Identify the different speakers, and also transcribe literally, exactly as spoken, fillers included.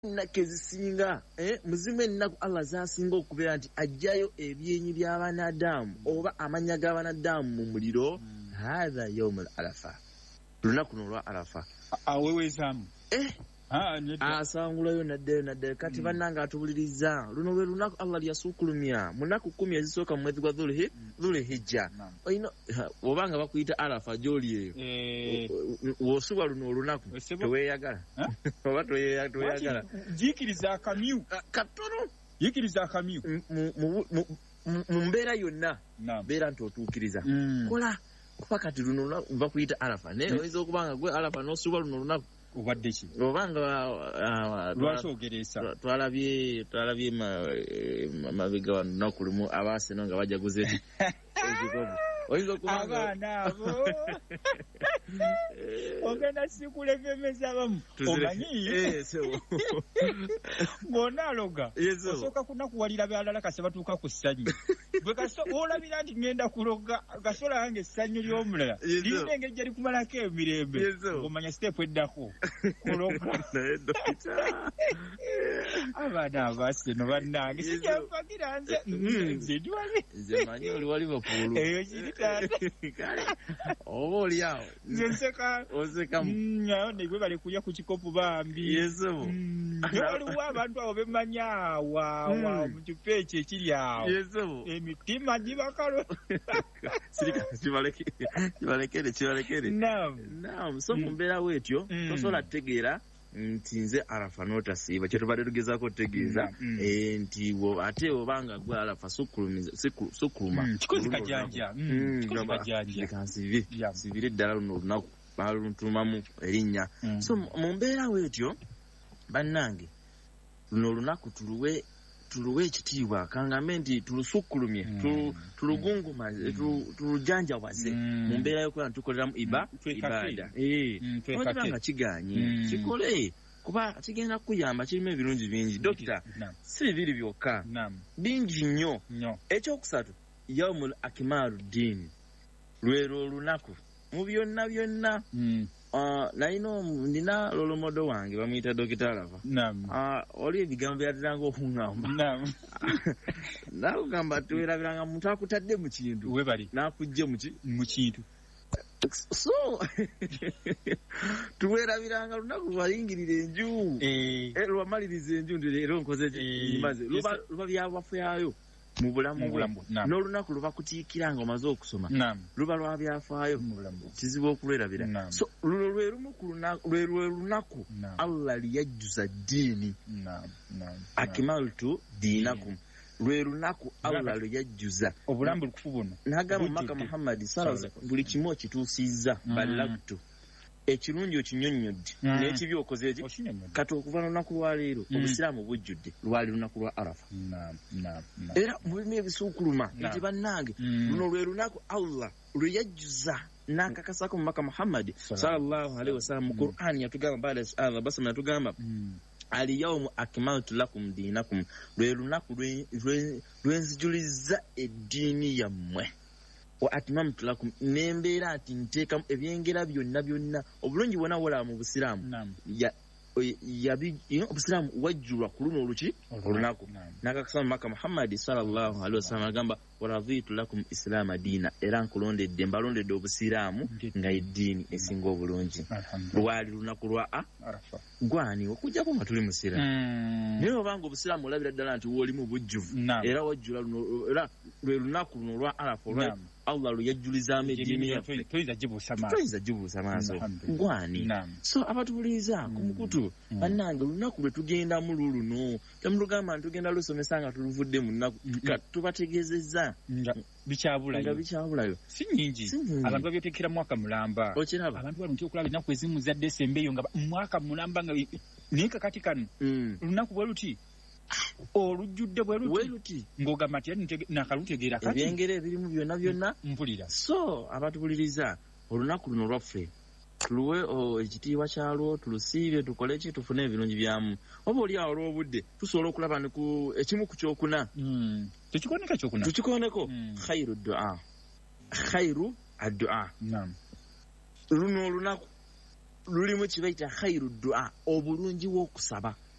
Speaker 1: nakezisinga eh muzimu ennaku Allah zasinga okubeera nti ajjayo ebyenyi by'abanadamu oba amanya g'abanadamu mu muliro hadha yawmul arafa lunaku lwa arafa
Speaker 2: awewezamu
Speaker 1: eh asangulayo nadde nadde kati bannanga atubuliriza luno lwe lunaku Allah lyasukulumya munaku kumi ezisooka mu mwezi gwa dhulhi dhulhijja oyino obanga bakuyita arafa joli eyo wosuba luno olunaku teweyagala oba teweyagala
Speaker 2: jikiriza akamyu
Speaker 1: katono
Speaker 2: jikiriza akamyu
Speaker 1: mu mbeera yonna beera nti otuukiriza kola pakati luno bakuyita arafa naye oyinza okubanga gwe arafa n'osuba luno olunaku
Speaker 2: obadde ki
Speaker 1: obanga
Speaker 2: lwakyogeresa
Speaker 1: twalabye twalabye mabiga wano nakulumu abaaseno nga bajaguze ekigogo oyinza okubanga
Speaker 2: abaana abo ogenda sikulevemeza abamu omanyi ng'onaaloga osooka kunakuwalira balala kase batuuka ku ssanyu bwe kaso olabira nti ngenda kuloga gasola yange essanyu ly'omulala lirina engeri gye likumalako emirembe ng'omanya siteepu eddako kuloga abaana abaaseno bannange sijanfagira nze nze ndiwali
Speaker 1: nze manyi oli wali bakuulu
Speaker 2: eyo kiri taata
Speaker 1: oba oli awo
Speaker 2: nze nseka
Speaker 1: osekamu
Speaker 2: nayo ne gwe bali kulya ku kikopo bambi
Speaker 1: yesobo
Speaker 2: ne waliwo abantu abo bemanya awa mu kifa ekyo ekiri awo
Speaker 1: yesobo
Speaker 2: emitima gibakalo
Speaker 1: kibalekere kibalekere
Speaker 2: naam
Speaker 1: naam so mu mbeera bwetyo tosobola tegeera nti nze arafa n'otasiiba kye tubadde tugezaako otegeeza nti ate obanga gwe arafa sukuluma
Speaker 2: kikozi kajanja kikozi kajanja
Speaker 1: kansibi sibire ddala luno olunaku baluntumamu erinnya so mu mbeera bwetyo bannange luno olunaku tuluwe tuluwe ekitiibwa kangambe nti tulusukkulumye tulugungumaze tulujanjawaze mu mbeera y'okuba ntukoleramu iba ibaada olabanga kiganye kikole kuba kigenda kukuyamba kirimu ebirungi bingi dokita si bibiri byokka bingi nnyo ekyokusatu yaumul akmalu ddiini lwero olunaku mu byonna byonna naino ndina lolomodo wange bamuyita dokita Arafa oli ebigambo byatiranga okuŋŋamba nakugamba tuwerabiranga muntu akutadde mu kintu nakujje
Speaker 2: mu kintu
Speaker 1: so tuwerabiranga lunaku lwayingirira enju lwamaliriza enju leero nkoze maze luba byabafaayo mu bulamu n'olunaku luba kutiikira nga omaze okusoma luba lwa byafaayo kizibu okulwerabira so luno lwe lumu lwe lunaku Allah liyajjuza ddiini akimaltu diinakum lwe lunaku Allah luyajjuza
Speaker 2: obulambu lukufu buno
Speaker 1: nagamba Maka Muhammad sallallahu buli kimu okituusizza balagtu ekirungi okinyonnyodde n'ekibi okoze eki kati okuva lunaku lwa leero obusiraamu bujjudde lwali lunaku lwa arafa era mulimu ebisuukuluma nti bannange luno lwe lunaku Allah luyajjuza n'akakasako mu Maka Muhammad sallallahu alaihi wasallam mu Qur'an yatugamba baada Allah basama yatugamba aliyawmu akmaltu lakum dinakum lwe lunaku lwenzijuliza eddiini yammwe wa atmamtu lakum nembeera ati nteekamu ebyengera byonna byonna obulungi bwona bwola mu busiraamu obusiraamu wajjulwa ku luno oluki olunaku nakakasama Maka Muhammadi sallallahu alaihi wasallam agamba waraditu lakum islaama diina era nkulondedde mbalondedde obusiraamu nga eddiini esinga obulungi lwali lunaku lwa a gwani okujjako nga tuli musiraamu naye obanga obusiraamu olabira ddala nti woolimu bujjuvu era wajjula luno era lwe lunaku luno lwa arafa olwa Allah luyajjulizaamu eddiini yaffe
Speaker 2: toyinza gibuusa maaso
Speaker 1: toyinza gibuusa maaso gwani so abatubuliza ku mukutu bannange lunaku lwe tugendamu luluno temulugamba nti tugenda lusomesa nga tuluvudde mu nnaku tubategeezezza
Speaker 2: bikyabulayo
Speaker 1: nga bikyabulayo
Speaker 2: si nyingi abantu babyetekera mwaka mulamba
Speaker 1: okiraba
Speaker 2: abantu balunti okulaba ennaku ezimu za Desemba eyo nga mwaka mulamba nga naye kakati kano lunaku bwe luti olujjudde bwe luti ng'ogamba nti nakalutegeera kati
Speaker 1: ebyengera ebirimu byonna byonna
Speaker 2: mpulira
Speaker 1: so abatubuliriza olunaku luno lwaffe tuluwe ekitiibwa kyalwo tulusiibe tukole ki tufune ebirungi byamu oba oli awo olw'obudde tusobola okulaba ekimu ku kyokuna
Speaker 2: tukikoneka kyokuna
Speaker 1: tukikoneko khairu dua khairu addua luno olunaku lulimu kibaita khairu dua obulungi bw'okusaba